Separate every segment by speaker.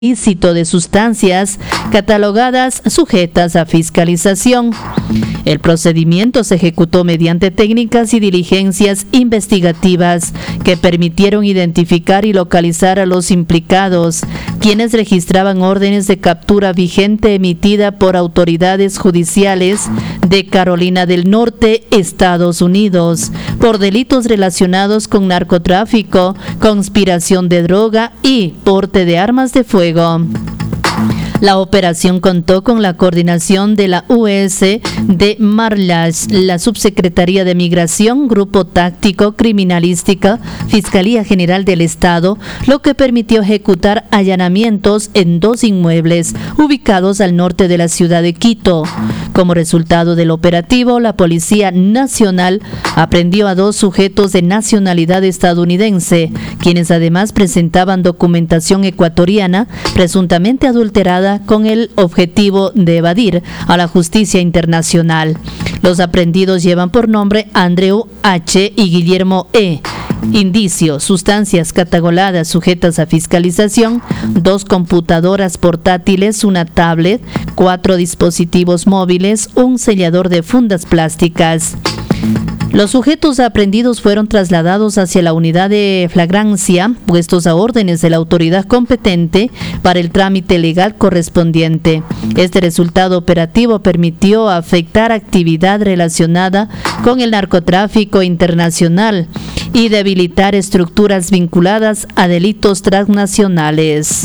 Speaker 1: ilícito de sustancias catalogadas sujetas a fiscalización. El procedimiento se ejecutó mediante técnicas y diligencias investigativas que permitieron identificar y localizar a los implicados, quienes registraban órdenes de captura vigente emitida por autoridades judiciales de Carolina del Norte, Estados Unidos, por delitos relacionados con narcotráfico, conspiración de droga y porte de armas de fuego. La operación contó con la coordinación de la US de Marlash, la Subsecretaría de Migración, Grupo Táctico Criminalística, Fiscalía General del Estado, lo que permitió ejecutar allanamientos en 2 inmuebles ubicados al norte de la ciudad de Quito. Como resultado del operativo, la Policía Nacional aprehendió a 2 sujetos de nacionalidad estadounidense, quienes además presentaban documentación ecuatoriana presuntamente adulterada con el objetivo de evadir a la justicia internacional. Los aprehendidos llevan por nombre Andrew H. y Guillermo E. Indicio: sustancias catalogadas sujetas a fiscalización, 2 computadoras portátiles, una tablet, 4 dispositivos móviles, un sellador de fundas plásticas. Los sujetos aprehendidos fueron trasladados hacia la unidad de flagrancia, puestos a órdenes de la autoridad competente para el trámite legal correspondiente. Este resultado operativo permitió afectar actividad relacionada con el narcotráfico internacional y debilitar estructuras vinculadas a delitos transnacionales.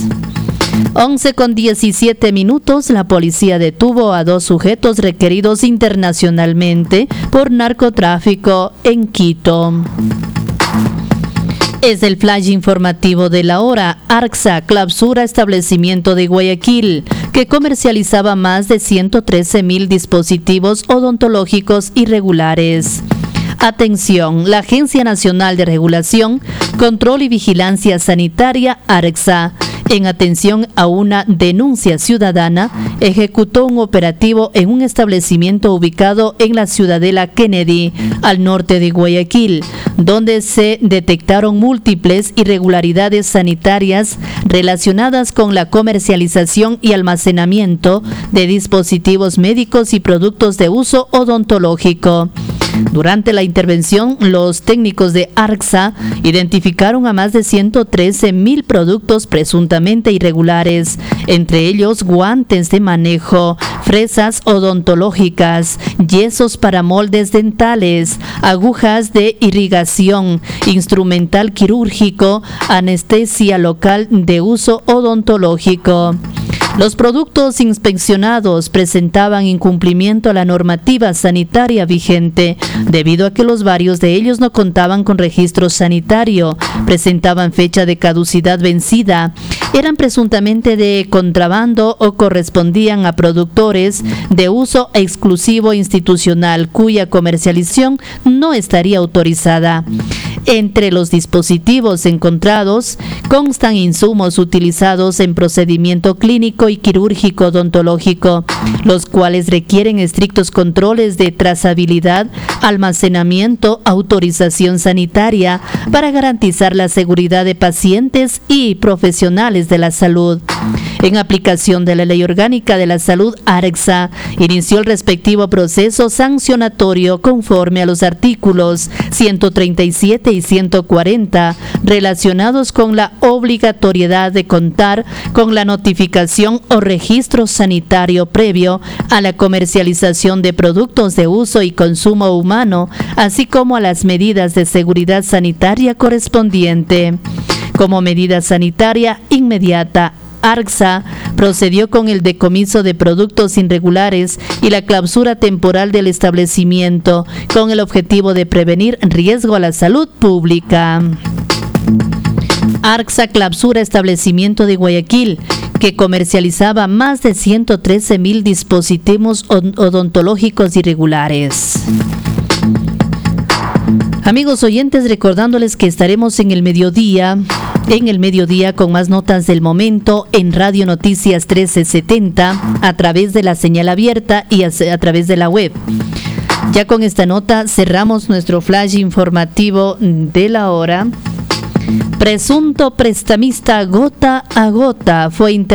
Speaker 1: 11:17, la policía detuvo a 2 sujetos requeridos internacionalmente por narcotráfico en Quito. Es el flash informativo de la hora. Arxa clausura establecimiento de Guayaquil que comercializaba más de 113,000 dispositivos odontológicos irregulares. Atención, la Agencia Nacional de Regulación, Control y Vigilancia Sanitaria, AREXA, en atención a una denuncia ciudadana, ejecutó un operativo en un establecimiento ubicado en la Ciudadela Kennedy, al norte de Guayaquil, donde se detectaron múltiples irregularidades sanitarias relacionadas con la comercialización y almacenamiento de dispositivos médicos y productos de uso odontológico. Durante la intervención, los técnicos de AREXA identificaron a más de 113,000 productos presuntamente irregulares, entre ellos guantes de manejo, fresas odontológicas, yesos para moldes dentales, agujas de irrigación, instrumental quirúrgico, anestesia local de uso odontológico. Los productos inspeccionados presentaban incumplimiento a la normativa sanitaria vigente, debido a que varios de ellos no contaban con registro sanitario, presentaban fecha de caducidad vencida, eran presuntamente de contrabando o correspondían a productores de uso exclusivo institucional cuya comercialización no estaría autorizada. Entre los dispositivos encontrados constan insumos utilizados en procedimiento clínico y quirúrgico odontológico, los cuales requieren estrictos controles de trazabilidad, almacenamiento, autorización sanitaria para garantizar la seguridad de pacientes y profesionales de la salud. En aplicación de la Ley Orgánica de la Salud, AREXA inició el respectivo proceso sancionatorio conforme a los artículos 137 y 140 relacionados con la obligatoriedad de contar con la notificación o registro sanitario previo a la comercialización de productos de uso y consumo humano, así como a las medidas de seguridad sanitaria correspondiente. Como medida sanitaria inmediata, AREXA procedió con el decomiso de productos irregulares y la clausura temporal del establecimiento con el objetivo de prevenir riesgo a la salud pública. AREXA clausura establecimiento de Guayaquil que comercializaba más de 113,000 dispositivos odontológicos irregulares. Amigos oyentes, recordándoles que estaremos en el mediodía con más notas del momento en Radio Noticias 1370 a través de la señal abierta y a través de la web. Ya con esta nota cerramos nuestro flash informativo de la hora. Presunto prestamista gota a gota fue